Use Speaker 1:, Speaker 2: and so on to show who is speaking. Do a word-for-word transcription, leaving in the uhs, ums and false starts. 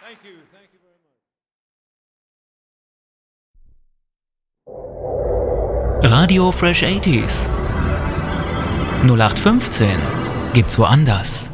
Speaker 1: Thank you. Thank you very much.
Speaker 2: Radio Fresh achtziger. null acht fünfzehn gibt's woanders.